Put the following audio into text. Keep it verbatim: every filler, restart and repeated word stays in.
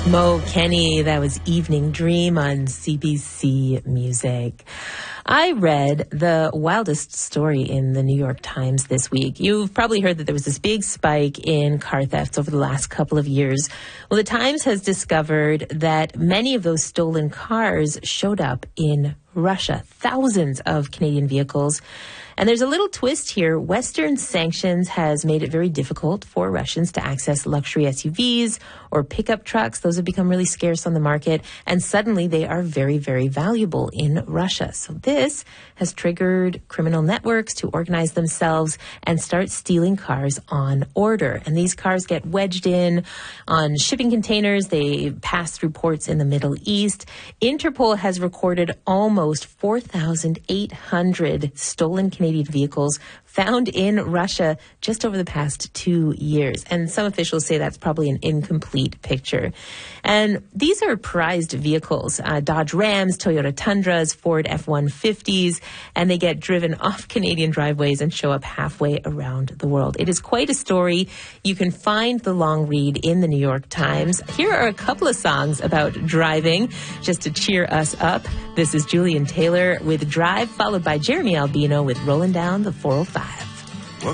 Mo Kenny, that was Evening Dream on C B C Music. I read the wildest story in the New York Times this week. You've probably heard that there was this big spike in car thefts over the last couple of years. Well, the Times has discovered that many of those stolen cars showed up in Russia, thousands of Canadian vehicles. And there's a little twist here. Western sanctions has made it very difficult for Russians to access luxury S U Vs or pickup trucks. Those have become really scarce on the market, and suddenly they are very, very valuable in Russia. So this has triggered criminal networks to organize themselves and start stealing cars on order. And these cars get wedged in on shipping containers. They pass through ports in the Middle East. Interpol has recorded almost four thousand eight hundred stolen Canadian Canadian vehicles found in Russia just over the past two years. And some officials say that's probably an incomplete picture. And these are prized vehicles, uh, Dodge Rams, Toyota Tundras, Ford F one fifties, and they get driven off Canadian driveways and show up halfway around the world. It is quite a story. You can find the long read in the New York Times. Here are a couple of songs about driving just to cheer us up. This is Julian Taylor with Drive, followed by Jeremy Albino with Rolling Down the four oh five.